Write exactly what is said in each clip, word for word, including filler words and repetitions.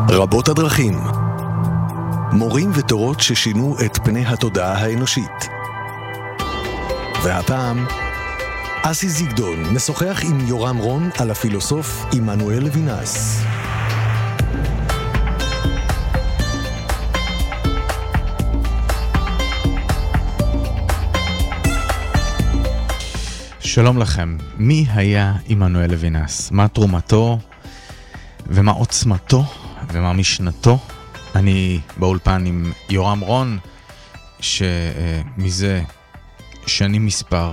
רבות הדרכים, מורים ותורות ששינו את פני התודעה האנושית. והפעם אסי זיגדון משוחח עם יורם רון על הפילוסוף עמנואל לוינס. שלום לכם. מי היה עמנואל לוינס? מה תרומתו ומה עוצמתו ומה משנתו? אני באולפן עם יורם רון, שמזה שנים מספר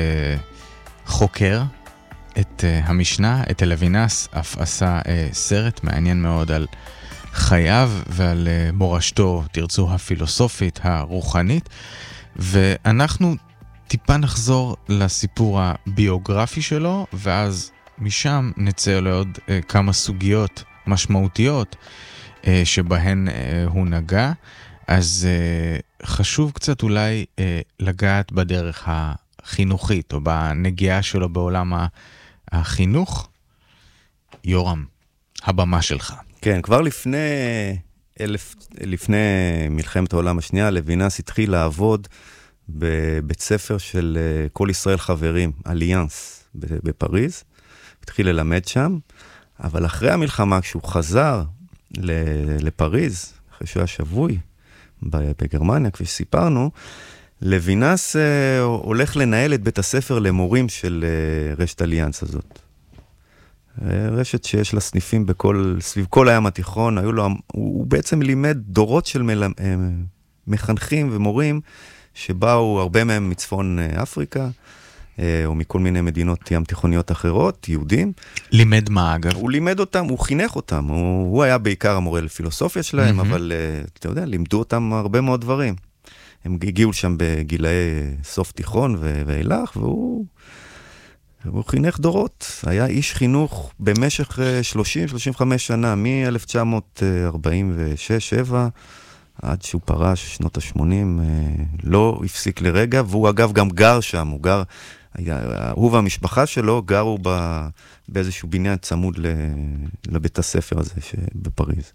חוקר את המשנה, את לוינס, אף עשה סרט מעניין מאוד על חייו ועל מורשתו, תרצו, הפילוסופית, הרוחנית, ואנחנו טיפה נחזור לסיפור הביוגרפי שלו, ואז משם נצא לעוד אה, כמה סוגיות משמעותיות אה, שבהן אה, הוא נגע. אז אה, חשוב קצת אולי אה, לגעת בדרך החינוכית, או בנגיעה שלו בעולם החינוך. יורם, הבמה שלך. כן, כבר לפני, אלף, לפני מלחמת העולם השנייה, לוינס התחיל לעבוד בבית ספר של כל ישראל חברים, אליאנס, בפריז. התחיל ללמד שם, אבל אחרי המלחמה, כשהוא חזר לפריז, אחרי שהוא היה שבוי בגרמניה, כפי שסיפרנו, לוינס הולך לנהל את בית הספר למורים של רשת אליאנס הזאת. רשת שיש לה סניפים בכל, סביב כל הים התיכון, היו לו, הוא בעצם לימד דורות של מל, מחנכים ומורים, שבאו הרבה מהם מצפון אפריקה, או מכל מיני מדינות ים תיכוניות אחרות, יהודים. לימד מה אגב? הוא לימד אותם, הוא חינך אותם, הוא, הוא היה בעיקר המורה לפילוסופיה שלהם, mm-hmm. אבל אתה יודע, לימדו אותם הרבה מאוד דברים. הם הגיעו שם בגילאי סוף תיכון ואילך, והוא, והוא חינך דורות. היה איש חינוך במשך שלושים שלושים וחמש שנה, מ-אלף תשע מאות ארבעים ושש שבע, עד שהוא פרש שנות ה-שמונים, לא הפסיק לרגע, והוא אגב גם גר שם, הוא גר, הוא והמשפחה שלו גרו באיזשהו בניין צמוד לבית הספר הזה בפריז.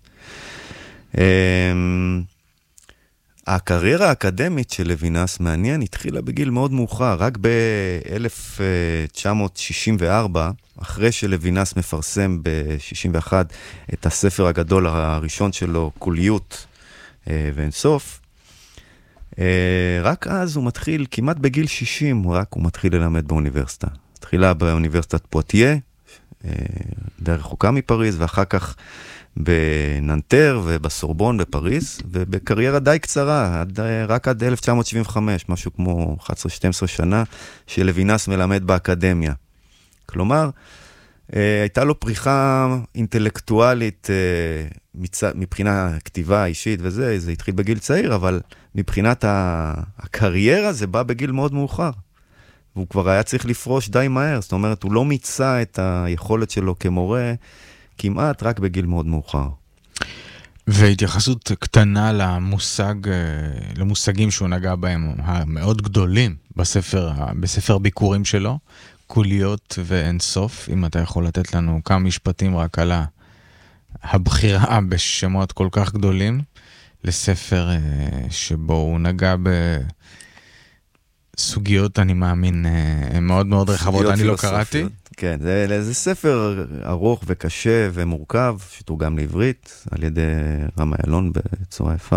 הקריירה האקדמית של לוינס, מעניין, התחילה בגיל מאוד מאוחר, רק ב-אלף תשע מאות שישים וארבע, אחרי שלוינס מפרסם ב-שישים ואחת את הספר הגדול הראשון שלו, קוליות ואינסוף, רק אז הוא מתחיל, כמעט בגיל שישים, רק הוא מתחיל ללמד באוניברסיטה. התחילה באוניברסיטת פואטיה, די רחוקה מפריז, ואחר כך בננטר ובסורבון בפריז, ובקריירה די קצרה, עד, רק עד אלף תשע מאות שבעים וחמש, משהו כמו אחת עשרה שתים עשרה שנה, שלוינס מלמד באקדמיה. כלומר, הייתה לו פריחה אינטלקטואלית מבחינה כתיבה אישית וזה, זה התחיל בגיל צעיר, אבל מבחינת הקריירה זה בא בגיל מאוד מאוחר. והוא כבר היה צריך לפרוש די מהר, זאת אומרת, הוא לא מיצה את היכולת שלו כמורה כמעט רק בגיל מאוד מאוחר. והתייחסות קטנה למושג, למושגים שהוא נגע בהם, המאוד גדולים בספר, בספר ביקורים שלו, קוליות ואינסוף, אם אתה יכול לתת לנו כמה משפטים רק על הבחירה בשמות כל כך גדולים, לספר שבו הוא נגע בסוגיות, אני מאמין, מאוד מאוד רחבות, אני לא קראתי. כן, זה, זה ספר ארוך וקשה ומורכב, שתורגם לעברית, על ידי רם איילון בצורה יפה.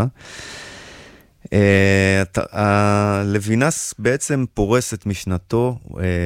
לוינס בעצם פורס את משנתו,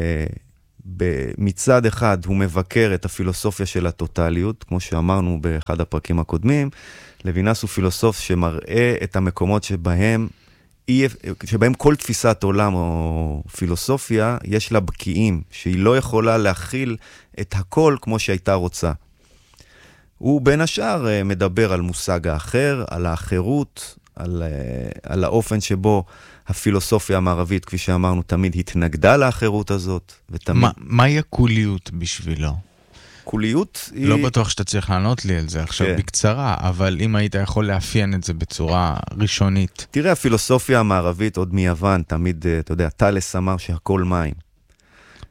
מצד אחד הוא מבקר את הפילוסופיה של הטוטליות, כמו שאמרנו באחד הפרקים הקודמים, לוינס הוא פילוסוף שמראה את המקומות שבהם, שבהם כל תפיסת עולם או פילוסופיה יש לה בקיאים, שהיא לא יכולה להכיל את הכל כמו שהייתה רוצה. הוא בין השאר מדבר על מושג האחר, על האחרות, על, על האופן שבו הפילוסופיה המערבית, כפי שאמרנו, תמיד התנגדה לאחרות הזאת. ותמיד... מה, מהי הקוליות בשבילו? קוליות היא... לא בטוח שאתה צריך לענות לי על זה עכשיו כן. בקצרה, אבל אם היית יכול לאפיין את זה בצורה ראשונית. תראה, הפילוסופיה המערבית עוד מיוון, תמיד, אתה יודע, טלס אמר שהכל מים.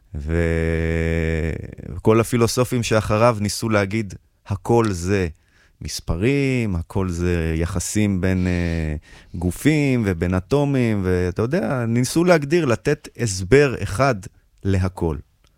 וכל הפילוסופים שאחריו ניסו להגיד, הכל זה מספרים, הכל זה יחסים בין uh, גופים ובין אטומים, ואתה יודע, ניסו להגדיר, לתת הסבר אחד להכל.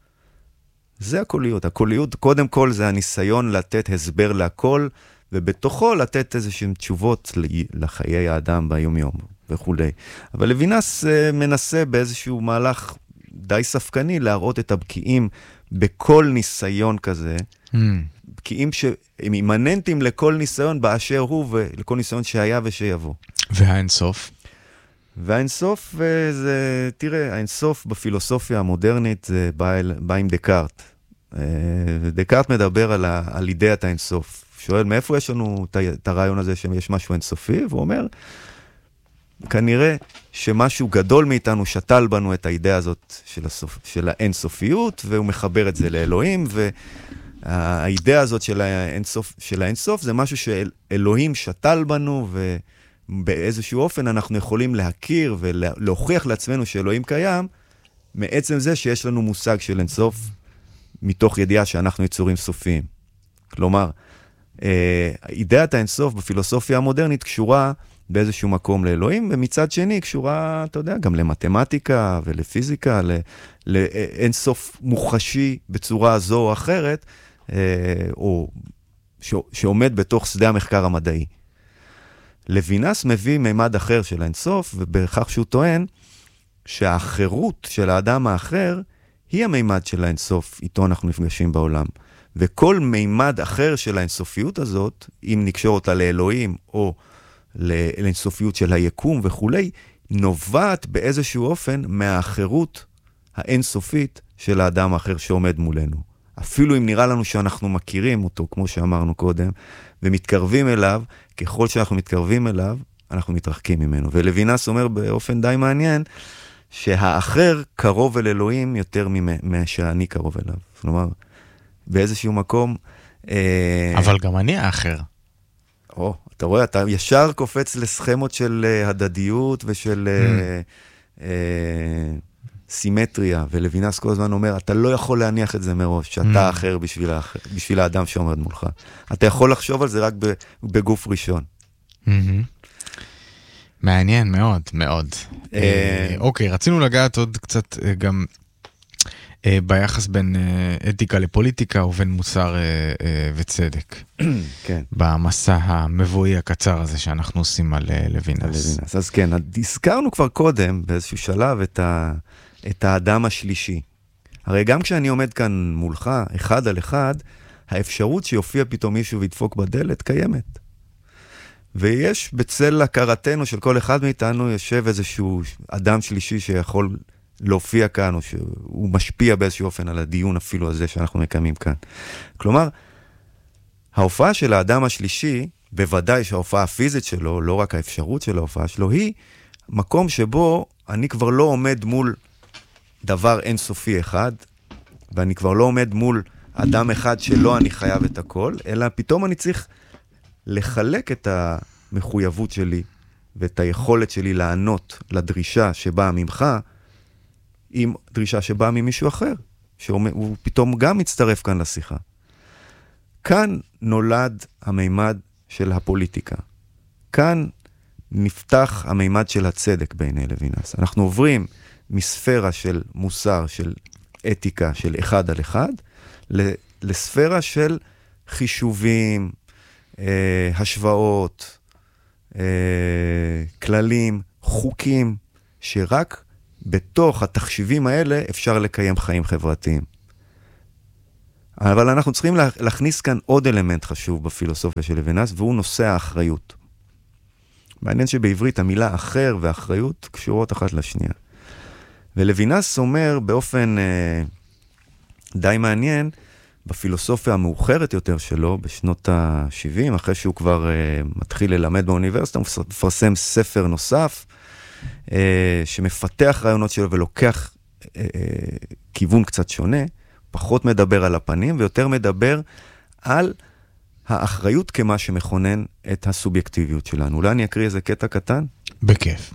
זה הקוליות. הקוליות, קודם כל, זה הניסיון לתת הסבר להכל, ובתוכו לתת איזושהי תשובות לחיי האדם ביום-יום וכו'. אבל לוינס uh, מנסה באיזשהו מהלך די ספקני להראות את הבקיעים בכל ניסיון כזה, mm. בקיעים שהם אימננטים לכל ניסיון באשר הוא ולכל ניסיון שהיה ושיבוא. והאינסוף? והאינסוף זה, תראה, האינסוף בפילוסופיה המודרנית זה בא, בא עם דקארט. דקארט מדבר על, ה, על אידאת האינסוף. שואל, מאיפה יש לנו את הרעיון הזה שיש משהו אינסופי? והוא אומר, כנראה שמשהו גדול מאיתנו שתל בנו את האידאה הזאת של, הסוף, של האינסופיות, והוא מחבר את זה לאלוהים, והאידאה הזאת של האינסוף, של האינסוף זה משהו שאלוהים שתל בנו, ובאיזשהו אופן אנחנו יכולים להכיר ולהוכיח לעצמנו שאלוהים קיים, מעצם זה שיש לנו מושג של אינסוף, מתוך ידיעה שאנחנו יצורים סופיים. כלומר, אידאת האינסוף בפילוסופיה המודרנית קשורה באיזשהו מקום לאלוהים, ומצד שני קשורה, אתה יודע, גם למתמטיקה ולפיזיקה, לאינסוף מוחשי בצורה זו או אחרת, או שעומד בתוך שדה המחקר המדעי. לוינס מביא מימד אחר של האינסוף, ובכך שהוא טוען שהאחרות של האדם האחר היא המימד של האינסוף, איתו אנחנו נפגשים בעולם. וכל מימד אחר של האינסופיות הזאת, אם נקשור אותה לאלוהים או לאינסופיות של היקום וכולי, נובעת באיזשהו אופן מהאחרות האינסופית של האדם האחר שעומד מולנו. אפילו אם נראה לנו שאנחנו מכירים אותו, כמו שאמרנו קודם, ומתקרבים אליו, ככל שאנחנו מתקרבים אליו, אנחנו מתרחקים ממנו. ולוינס אומר באופן די מעניין, שהאחר קרוב אל אלוהים יותר ממה שאני קרוב אליו. זאת אומרת, באיזשהו מקום... אבל גם אני האחר. או, אתה רואה, אתה ישר קופץ לסכמות של הדדיות ושל סימטריה, ולוינס כל הזמן אומר, אתה לא יכול להניח את זה מראש, שאתה אחר בשביל האדם שעומד מולך. אתה יכול לחשוב על זה רק בגוף ראשון. מעניין מאוד, מאוד. אוקיי, רצינו לגעת עוד קצת גם ביחס בין אתיקה לפוליטיקה ובין מוסר וצדק. כן. במסע המבואי הקצר הזה שאנחנו עושים על לוינס. אז כן, הזכרנו כבר קודם באיזשהו שלב את, ה, את האדם השלישי. הרי גם כשאני עומד כאן מולך, אחד על אחד, האפשרות שיופיע פתאום מישהו וידפוק בדלת קיימת. ויש בצל הכרתנו של כל אחד מאיתנו יושב איזשהו אדם שלישי שיכול להופיע כאן, או שהוא משפיע באיזשהו אופן על הדיון אפילו הזה שאנחנו מקיימים כאן. כלומר, ההופעה של האדם השלישי, בוודאי שההופעה הפיזית שלו, לא רק האפשרות של ההופעה שלו, היא מקום שבו אני כבר לא עומד מול דבר אינסופי אחד, ואני כבר לא עומד מול אדם אחד שלא אני חייב את הכל, אלא פתאום אני צריך לחלק את המחויבות שלי, ואת היכולת שלי לענות לדרישה שבאה ממך, עם דרישה שבאה ממישהו אחר, שהוא פתאום גם מצטרף כאן לשיחה. כאן נולד המימד של הפוליטיקה. כאן נפתח המימד של הצדק בעיני לוינס. אנחנו עוברים מספירה של מוסר, של אתיקה, של אחד על אחד, לספירה של חישובים, אה, השוואות, אה, כללים, חוקים, שרק בתוך התחשיבים האלה אפשר לקיים חיים חברתיים. אבל אנחנו צריכים להכניס כאן עוד אלמנט חשוב בפילוסופיה של לוינס, והוא נושא האחריות. מעניין שבעברית המילה אחר ואחריות קשורות אחת לשנייה. ולוינס אומר באופן אה, די מעניין, בפילוסופיה המאוחרת יותר שלו, בשנות ה-שבעים, אחרי שהוא כבר אה, מתחיל ללמד באוניברסיטה, הוא מפרסם ספר נוסף, אה, שמפתח רעיונות שלו ולוקח אה, אה, כיוון קצת שונה, פחות מדבר על הפנים, ויותר מדבר על האחריות כמה שמכונן את הסובייקטיביות שלנו. אולי אני אקריא איזה קטע קטן? בכיף.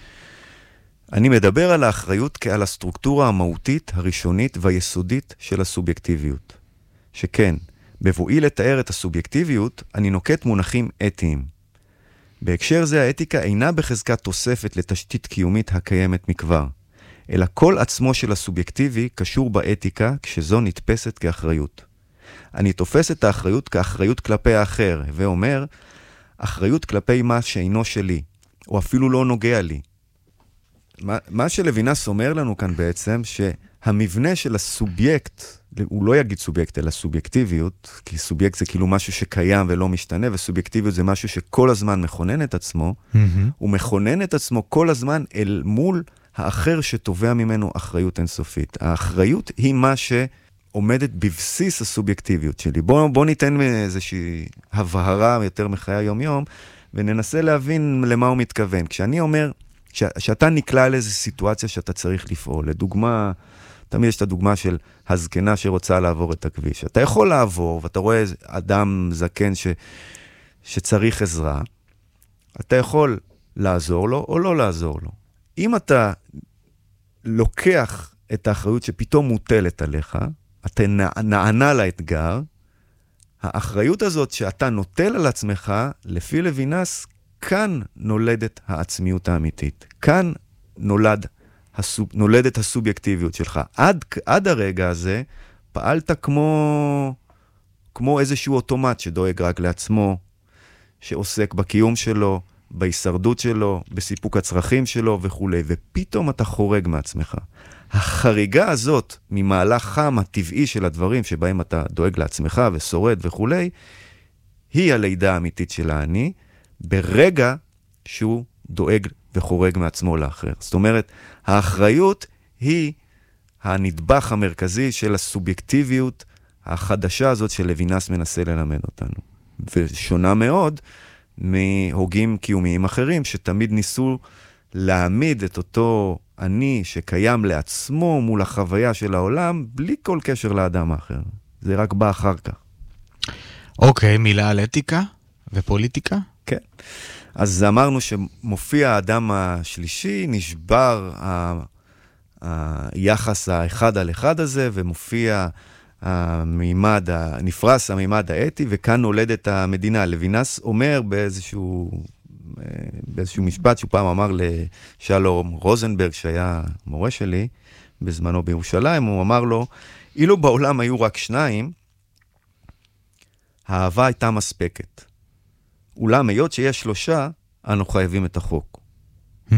אני מדבר על האחריות כעל הסטרוקטורה המהותית, הראשונית והיסודית של הסובייקטיביות. שכן, בבואי לתאר את הסובייקטיביות, אני נוקט מונחים אתיים. בהקשר זה האתיקה אינה בחזקת תוספת לתשתית קיומית הקיימת מכבר, אלא כל עצמו של הסובייקטיבי קשור באתיקה כשזו נתפסת כאחריות. אני תופס את האחריות כאחריות כלפי האחר, ואומר, אחריות כלפי מה שאינו שלי, או אפילו לא נוגע לי. מה, מה שלוינס אומר לנו כאן בעצם, שהמבנה של הסובייקט, הוא לא יגיד סובייקט, אלא סובייקטיביות, כי סובייקט זה כאילו משהו שקיים ולא משתנה, וסובייקטיביות זה משהו שכל הזמן מכונן את עצמו, mm-hmm. הוא מכונן את עצמו כל הזמן אל מול האחר שתובע ממנו אחריות אינסופית. האחריות היא מה שעומדת בבסיס הסובייקטיביות שלי. בוא, בוא ניתן איזושהי הבהרה יותר מחיי היום-יום, וננסה להבין למה הוא מתכוון. כשאני אומר, ש, שאתה נקלע לאיזו סיטואציה שאתה צריך לפעול, לדוגמה, תמיד יש את הדוגמה של הזקנה שרוצה לעבור את הכביש. אתה יכול לעבור, ואתה רואה אדם זקן ש, שצריך עזרה, אתה יכול לעזור לו או לא לעזור לו. אם אתה לוקח את האחריות שפתאום מוטלת עליך, אתה נענה לאתגר, האחריות הזאת שאתה נוטל על עצמך, לפי לוינס, כאן נולדת העצמיות האמיתית. כאן נולד הסוב, נולדת הסובייקטיביות שלך. עד, עד הרגע הזה, פעלת כמו, כמו איזשהו אוטומט שדואג רק לעצמו, שעוסק בקיום שלו, בהישרדות שלו, בסיפוק הצרכים שלו וכו'. ופתאום אתה חורג מעצמך. החריגה הזאת ממהלכם הטבעי של הדברים שבהם אתה דואג לעצמך ושורד וכו', היא הלידה האמיתית של האני, ברגע שהוא דואג וחורג מעצמו לאחר. זאת אומרת, האחריות היא הנדבך המרכזי של הסובייקטיביות החדשה הזאת של לוינס מנסה ללמד אותנו. ושונה מאוד מהוגים קיומיים אחרים, שתמיד ניסו להעמיד את אותו אני שקיים לעצמו מול החוויה של העולם, בלי כל קשר לאדם האחר. זה רק בא אחר כך. אוקיי, מילה על אתיקה ופוליטיקה? כן. אז אמרנו שמופיע האדם השלישי, נשבר ה... היחס האחד על אחד הזה, ומופיע המימד, נפרס המימד האתי, וכאן נולדת המדינה. לוינס אומר באיזשהו, באיזשהו משפט שהוא פעם אמר לשלום רוזנברג, שהיה מורה שלי בזמנו בירושלים, הוא אמר לו, אילו בעולם היו רק שניים, האהבה הייתה מספקת. אולם היות שיש שלושה, אנו חייבים את החוק. Hmm.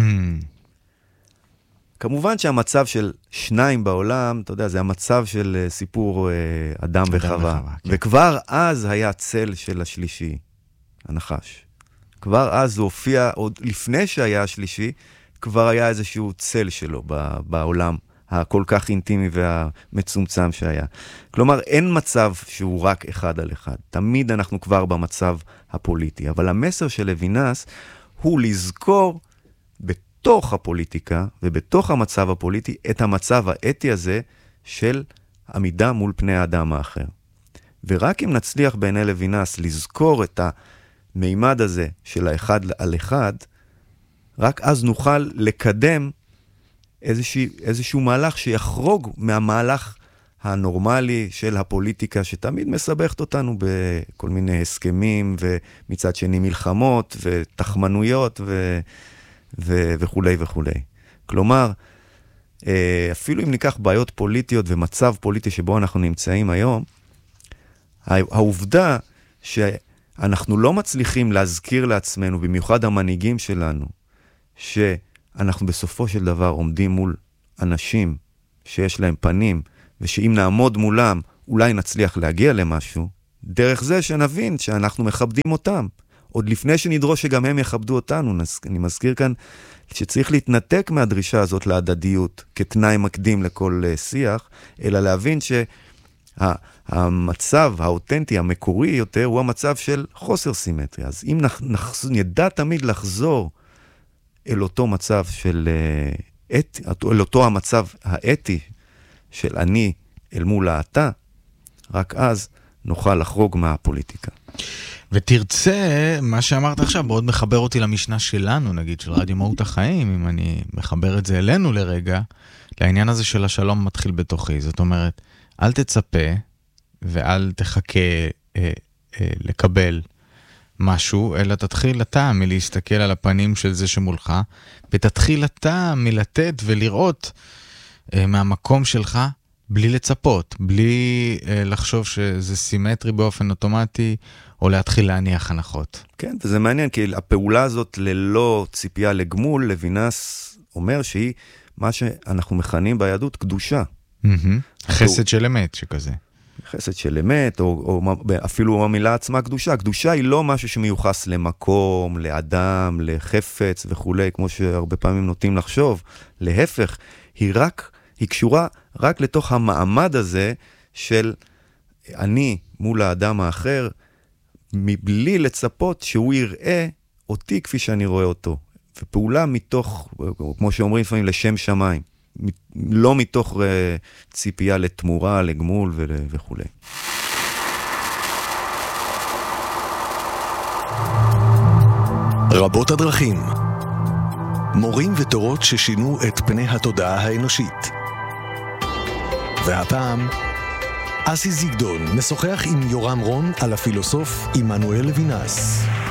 כמובן שהמצב של שניים בעולם, אתה יודע, זה המצב של סיפור אדם וחווה. כן. וכבר אז היה צל של השלישי, הנחש. כבר אז הוא הופיע, עוד לפני שהיה השלישי, כבר היה איזשהו צל שלו בעולם הכל כך אינטימי והמצומצם שהיה. כלומר, אין מצב שהוא רק אחד על אחד. תמיד אנחנו כבר במצב הפוליטי. אבל המסר של לוינס הוא לזכור בתוך הפוליטיקה ובתוך המצב הפוליטי את המצב האתי הזה של עמידה מול פני האדם האחר. ורק אם נצליח בעיני לוינס לזכור את המימד הזה של האחד על אחד, רק אז נוכל לקדם איזשהו, איזשהו מהלך שיחרוג מהמהלך הנורמלי של הפוליטיקה, שתמיד מסבכת אותנו בכל מיני הסכמים, ומצד שני מלחמות, ותחמנויות, ו... ו... וכו' וכו'. כלומר, אפילו אם ניקח בעיות פוליטיות ומצב פוליטי שבו אנחנו נמצאים היום, העובדה שאנחנו לא מצליחים להזכיר לעצמנו, במיוחד המנהיגים שלנו, שאנחנו בסופו של דבר עומדים מול אנשים שיש להם פנים, ושאם נעמוד מולם, אולי נצליח להגיע למשהו, דרך זה שנבין שאנחנו מכבדים אותם. עוד לפני שנדרוש שגם הם יכבדו אותנו, אני מזכיר כאן שצריך להתנתק מהדרישה הזאת להדדיות, כתנאי מקדים לכל שיח, אלא להבין שהמצב האותנטי, המקורי יותר, הוא המצב של חוסר סימטריה. אז אם נדע תמיד לחזור אל אותו מצב של אתי, אל אותו המצב האתי של אני אל מול האתה, רק אז נוכל לחרוג מהפוליטיקה. ותרצה, מה שאמרת עכשיו, מאוד מחבר אותי למשנה שלנו, נגיד, של רדיו מהות החיים, אם אני מחבר את זה אלינו לרגע, לעניין הזה של השלום מתחיל בתוכי. זאת אומרת, אל תצפה ואל תחכה אה, אה, לקבל משהו, אלא תתחיל אתה מלהסתכל על הפנים של זה שמולך, ותתחיל אתה מלתת ולראות אה, מהמקום שלך, בלי לצפות, בלי אה, לחשוב שזה סימטרי באופן אוטומטי, או להתחיל להניח הנחות. כן, וזה מעניין, כי הפעולה הזאת ללא ציפייה לגמול, לוינס אומר שהיא מה שאנחנו מכנים ביהדות קדושה. Mm-hmm. חסד של אמת שכזה. חסד של אמת, או, או אפילו המילה עצמה קדושה. קדושה היא לא משהו שמיוחס למקום, לאדם, לחפץ וכו', כמו שהרבה פעמים נוטים לחשוב. להפך, היא רק, היא קשורה רק לתוך המעמד הזה של אני מול האדם האחר, מבלי לצפות שהוא יראה אותי כפי שאני רואה אותו. ופעולה מתוך, כמו שאומרים לפעמים, לשם שמיים. לא מתוך uh, ציפייה לתמורה, לגמול וכו'. רבות הדרכים. מורים ותורות ששינו את פני התודעה האנושית. והפעם, אסי זיגדון משוחח עם יורם רון על הפילוסוף עמנואל לוינס.